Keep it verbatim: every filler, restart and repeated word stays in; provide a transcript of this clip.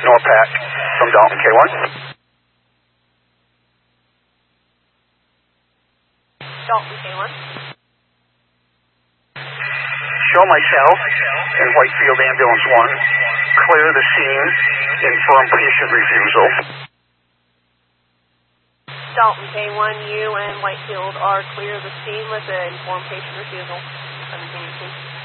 NORPAC from Dalton, K one. Dalton, K one. Show myself and Whitefield Ambulance one. Clear the scene. Inform patient refusal. Dalton, K one, you and Whitefield are clear of the scene with the informed patient refusal. Continue, please.